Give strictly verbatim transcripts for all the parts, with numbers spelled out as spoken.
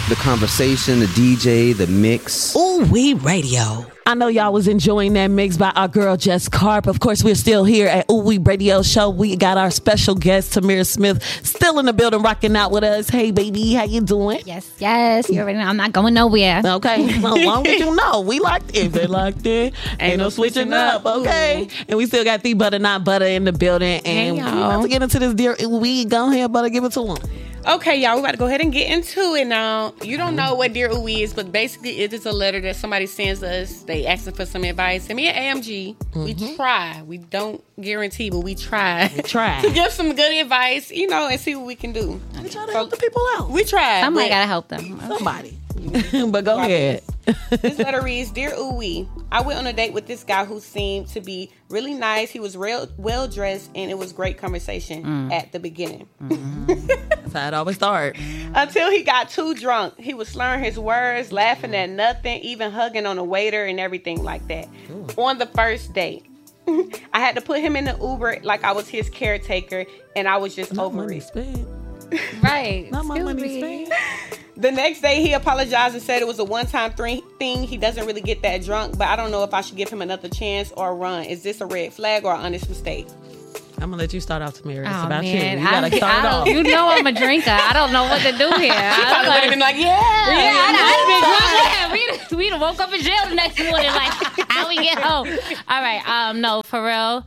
the conversation, the D J, the mix. Ooh Wee Radio. I know y'all was enjoying that mix by our girl Jess Carp. Of course, we're still here at Ooh Wee Radio Show. We got our special guest Tamira Smith still in the building, rocking out with us. Hey, baby, how you doing? Yes, yes. You already know I'm not going nowhere. Okay, as long as you know, we locked in. They locked in. Ain't, Ain't no switching up. up. Okay, Ooh. And we still got the butter not butter in the building. And hey, we about to get into this dear Ooh Wee. Go ahead, butter, give it to him. Okay, y'all, we about to go ahead and get into it now. You don't know what Dear Ooh Wee is, but basically it is a letter that somebody sends us. They asking for some advice. And me and A M G, mm-hmm. we try. We don't guarantee, but we try. We try. to give some good advice, you know, and see what we can do. We try to help the people out. We try. Somebody got to help them. Somebody. But go ahead. This letter reads, Dear Ooh Wee, I went on a date with this guy who seemed to be really nice. He was real well dressed, and it was great conversation mm. at the beginning. Mm-hmm. That's how it always starts. Until he got too drunk. He was slurring his words, laughing at nothing, even hugging on a waiter and everything like that. Ooh. On the first date. I had to put him in the Uber like I was his caretaker, and I was just Not over money it. Spent. Right. Not my money spent. The next day, he apologized and said it was a one-time th- thing. He doesn't really get that drunk, but I don't know if I should give him another chance or a run. Is this a red flag or an honest mistake? I'm going to let you start off, Tamira. It's oh, about man. you. You got to start I, off. You know I'm a drinker. I don't know what to do here. She probably would have been like, yeah. Yeah, I'd have been drunk. Yeah, we'd have woke up in jail the next morning like, how we get home? All right. Um, no, for real.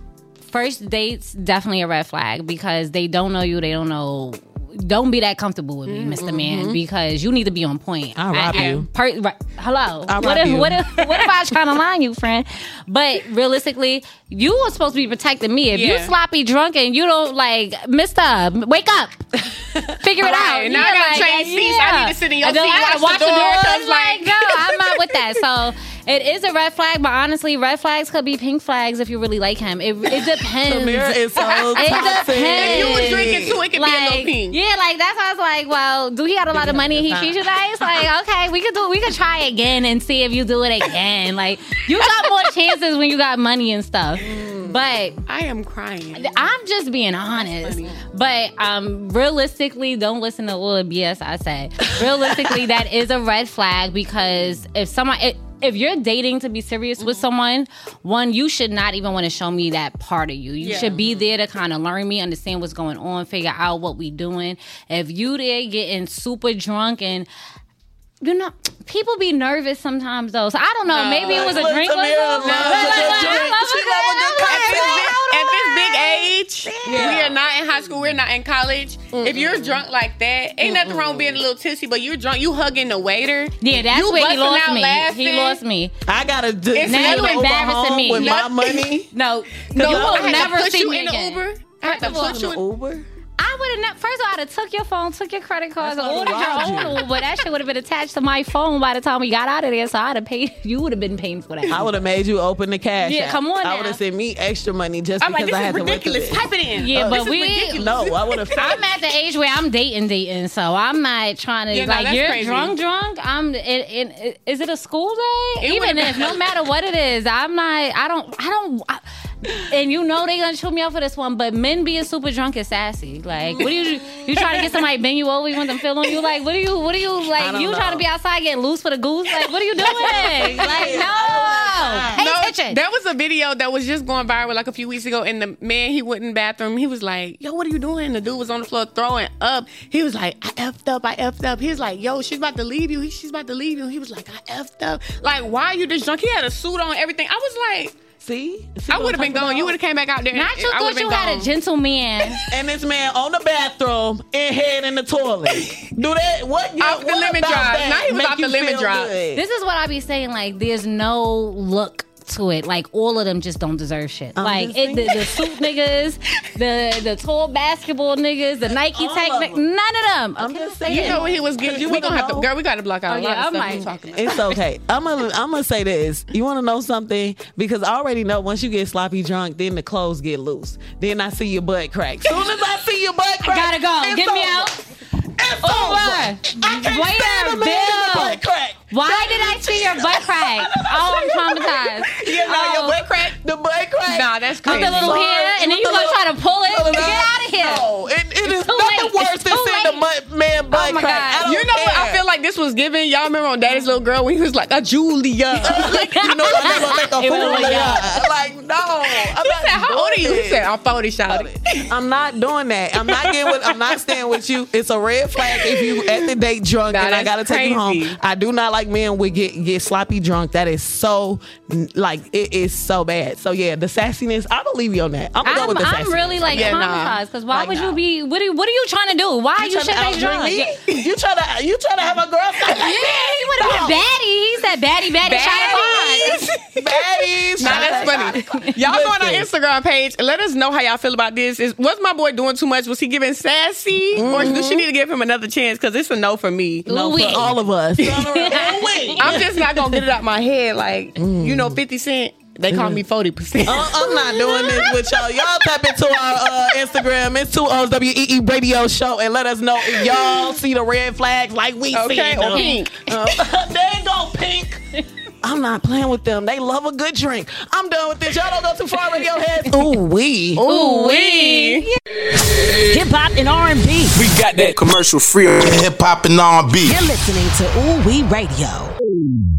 First dates, definitely a red flag because they don't know you. They don't know... Don't be that comfortable with me, mm-hmm. Mister Man, because you need to be on point. I'll rob I, you. I, per, right, hello. I'll what rob if, you. What if, what if I was trying to line you, friend? But realistically, you were supposed to be protecting me. If yeah. you sloppy drunk and you don't like, Mister, wake up. Figure it right. out. Now I got to like, change yeah. seats. I need to sit in your I seat. I watch, watch the the door. doors. Like, no, I'm not with that. So it is a red flag, but honestly, red flags could be pink flags if you really like him. It, it depends. Tamira is so It toxic. depends. If you was drinking too, it could like, be a little pink. Yeah, like that's why I was like, well, do he got a lot of money and he treats you nice? Like, okay, we could do we could try again and see if you do it again. Like, you got more chances when you got money and stuff. Mm. But I am crying. I'm just being honest. But um, realistically, don't listen to all the B S I say. Realistically, that is a red flag because if someone... It, if you're dating to be serious mm-hmm. with someone, one, you should not even want to show me that part of you. You yeah. should be there to kind of learn me, understand what's going on, figure out what we doing. If you there getting super drunk and... You know, people be nervous sometimes, though. So I don't know. No, maybe it was a drink. Tamira loves a good drink. She loves a good cocktail. At this big age, yeah. we are not in high school. We're not in college. Mm-mm. If you're drunk like that, ain't nothing wrong with being a little tipsy, but you're drunk, you hugging the waiter. Yeah, that's you where he lost me. Laughing. He lost me. I gotta do. Now you embarrassing me with no. my money. No, no, you will never see you me in the again. Uber. I had to put you in the Uber. I would have, ne- first of all, I'd have took your phone, took your credit cards, and ordered you. your own Uber. That shit would have been attached to my phone by the time we got out of there, so I'd have paid, you would have been paying for that. I would have made you open the cash Yeah, app. come on I now. would have sent me extra money just I'm because like, I had this to is ridiculous. work Type it in. Yeah, uh, but this we... is ridiculous. No, I would have... I'm at the age where I'm dating, dating, so I'm not trying to... Yeah, no, like, that's you're crazy. drunk, drunk, I'm... It, it, it, is it a school day? It Even if, been- no matter what it is, I'm not... I don't... I don't... I, and you know they gonna chew me out for this one, but men being super drunk is sassy. Like, what do you you trying to get somebody bend you over? You want them feel on you? Like, what do you what do you like? You know. trying to be outside getting loose for the goose? Like, what are you doing? Like, no. Pay No, attention. there was a video that was just going viral like a few weeks ago, and the man, he went in the bathroom. He was like, yo, what are you doing? The dude was on the floor throwing up. He was like, I effed up, I effed up. He was like, yo, she's about to leave you. He, she's about to leave you. He was like, I effed up. Like, why are you this drunk? He had a suit on, everything. I was like... See? See I would have been gone. You would have came back out there. Not you I thought been you gone. had a gentleman. And this man on the bathroom and head in the toilet. Do that? What? You, Off the what lemon about drop. that Now he was make off the you lemon feel drop. good? This is what I be saying. Like, there's no look to it. Like, all of them just don't deserve shit. I'm like, just it, the, the suit niggas, the the tall basketball niggas, the Nike All Tech, of niggas, them. none of them. I'm Okay, just say saying. You it. know what he was getting? You We gonna wanna have to, know? girl. We got to block out Oh, a lot yeah, of I'm stuff like- we talking about. It's okay. I'm gonna I'm gonna say this. You want to know something? Because I already know once you get sloppy drunk, then the clothes get loose. Then I see your butt crack. Soon as I see your butt crack, Gotta go. it's Get me over. out. It's Over. over. I can't Wait stand a a man in the bill. butt crack. Why did I see your butt crack? Oh, I'm traumatized. Yeah, no, Oh. your butt crack. The butt crack. Nah, that's With crazy. the little Sorry. hair, and then you With the gonna try to pull it? little- Get out of here. No, it, it is too nothing late. worse It's than too seeing the late. butt, man butt Oh, my crack. God. I don't You know what? I care. feel like this was given. Y'all remember on Daddy's Little Girl when he was like a Julia? Like, you know, I'm never gonna make a fool of y'all. Like, no. I'm he said, "How old are you?" He said, "I'm forty, shawty." I'm not doing that. I'm not getting with. I'm not staying with you. It's a red flag if you at the date drunk Nah, and I gotta take you crazy. home. I do not like men with get get sloppy drunk. That is so like it is so bad. So yeah, the sassiness. I believe you on that. I'm gonna go I'm, with the I'm sassiness. really like Yeah, nah. traumatized because why Like, would nah. you be? What are, what are you trying to do? Why are you trying shit to face outdrink drunk? me? Yeah, You trying to you trying to have a girl fight like yeah, he would have No. been baddie. He said baddie, baddie, Baddies. shot Baddies. Nah, that's funny. Y'all go on our Instagram page and let us know how y'all feel about this. Is was my boy doing too much? Was he giving sassy, or does she need to give him another chance? Because it's a no for me. No, Ooh-wee. for all of us. I'm just not gonna get it out my head. Like you know, fifty Cent. They call me forty percent. Uh, I'm not doing this with y'all. Y'all tap into our uh, Instagram. It's two O's W E E Radio Show and let us know if y'all see the red flags like we Okay, see or them. pink. Uh, there go pink. I'm not playing with them. They love a good drink. I'm done with this. Y'all don't go too far with your heads. Ooh wee. Ooh wee. Hip hop and R and B. We got that commercial free. Hip hop and R and B. You're listening to Ooh Wee Radio.